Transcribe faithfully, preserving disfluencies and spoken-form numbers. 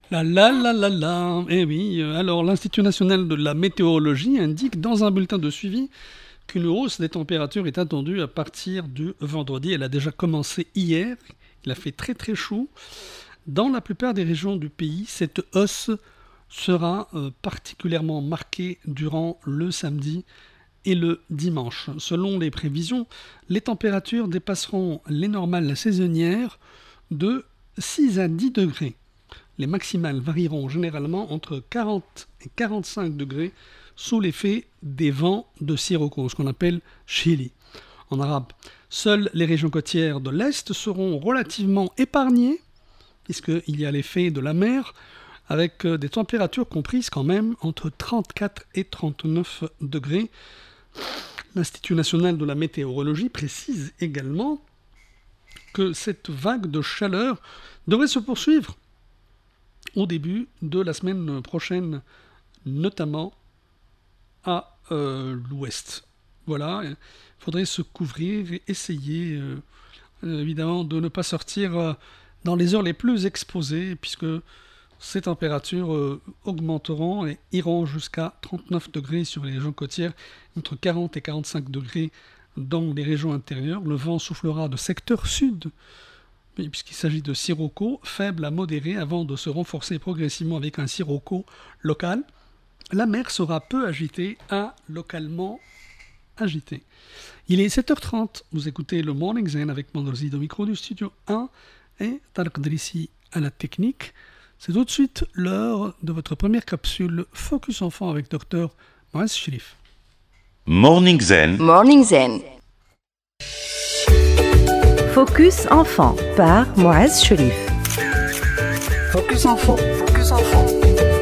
La la la la la. Eh oui, euh, alors l'Institut national de la météorologie indique dans un bulletin de suivi qu'une hausse des températures est attendue à partir du vendredi. Elle a déjà commencé hier. Il a fait très très chaud. Dans la plupart des régions du pays, cette hausse sera euh, particulièrement marquée durant le samedi et le dimanche. Selon les prévisions, les températures dépasseront les normales saisonnières de six à dix degrés. Les maximales varieront généralement entre quarante et quarante-cinq degrés sous l'effet des vents de sirocco, ce qu'on appelle chili en arabe. Seules les régions côtières de l'Est seront relativement épargnées, puisqu'il y a l'effet de la mer, avec des températures comprises quand même entre trente-quatre et trente-neuf degrés. L'Institut national de la météorologie précise également que cette vague de chaleur devrait se poursuivre au début de la semaine prochaine, notamment à euh, l'ouest. Voilà, il faudrait se couvrir et essayer euh, évidemment de ne pas sortir euh, dans les heures les plus exposées, puisque ces températures euh, augmenteront et iront jusqu'à trente-neuf degrés sur les régions côtières, entre quarante et quarante-cinq degrés dans les régions intérieures. Le vent soufflera de secteur sud, puisqu'il s'agit de sirocco faible à modéré avant de se renforcer progressivement avec un sirocco local. La mer sera peu agitée à localement agitée. Il est sept heures trente, vous écoutez le Morning Zen avec Mandrozi au micro du studio un et Tarek Drissi à la technique. C'est tout de suite l'heure de votre première capsule Focus Enfant avec Docteur Moaz Sherif. Morning Zen. Morning Zen. Focus Enfant par Moaz Sherif. Focus Enfant. Focus Enfant.